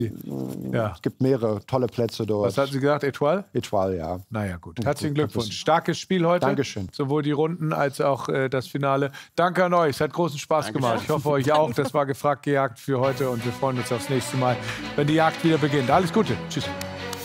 Ja. Es gibt mehrere tolle Plätze dort. Was hat sie gesagt? Etoile? Etoile, ja. Naja, gut. Herzlichen Glückwunsch. Starkes Spiel heute. Dankeschön. Sowohl die Runden als auch das Finale. Danke an euch. Es hat großen Spaß gemacht. Ich hoffe, euch auch. Das war gefragt, gejagt für heute. Und wir freuen uns aufs nächste Mal, wenn die Jagd wieder beginnt. Alles Gute. Tschüss.